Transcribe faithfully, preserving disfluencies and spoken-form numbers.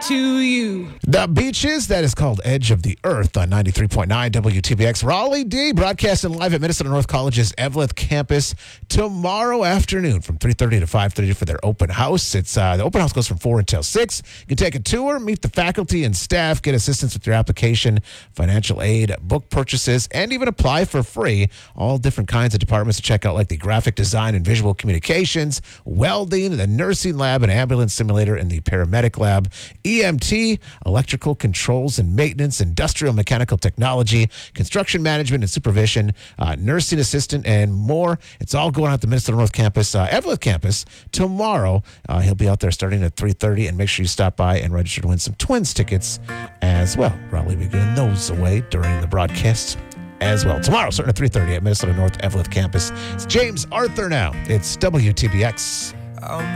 to you. The Beaches, that is called Edge of the Earth on ninety-three point nine W T B X. Raleigh D, broadcasting live at Minnesota North College's Eveleth campus tomorrow afternoon from three thirty to five thirty for their open house. It's uh, The open house goes from four until six. You can take a tour, meet the faculty and staff, get assistance with your application, financial aid, book purchases, and even apply for free. All different kinds of departments to check out, like the graphic design and visual communications, welding, the nursing lab, and ambulance simulator, and the paramedic lab, E M T, electrical controls and maintenance, industrial mechanical technology, construction management and supervision, uh, nursing assistant, and more. It's all going on at the Minnesota North Campus, uh, Eveleth campus, tomorrow. Uh, he'll be out there starting at three thirty, and make sure you stop by and register to win some Twins tickets as well. Probably be giving those away during the broadcast as well. Tomorrow, starting at three thirty at Minnesota North Eveleth campus. It's James Arthur now. It's W T B X.